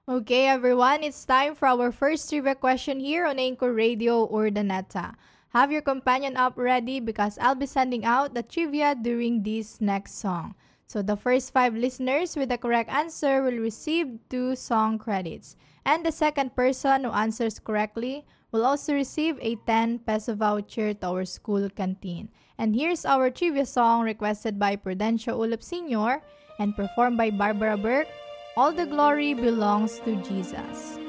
Okay, everyone, it's time for our first trivia question here on Anchor Radio Urdaneta. Have your companion up ready because I'll be sending out the trivia during this next song. So the first five listeners with the correct answer will receive two song credits. And the second person who answers correctly will also receive a 10 peso voucher to our school canteen. And here's our trivia song requested by Prudencio Ulop Sr. and performed by Barbara Burke. All the glory belongs to Jesus.